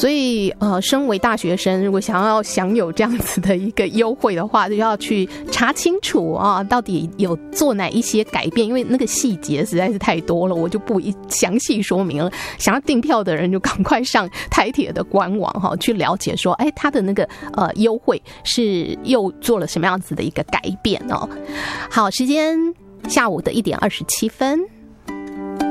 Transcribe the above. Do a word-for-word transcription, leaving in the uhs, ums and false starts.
所以呃，身为大学生，如果想要享有这样子的一个优惠的话，就要去查清楚啊，到底有做哪一些改变，因为那个细节实在是太多了，我就不一详细说明了。想要订票的人就赶快上台铁的官网哈，去了解说，哎，它的那个呃优惠是又做了什么样子的一个改变哦。好，时间下午的一点二十七分。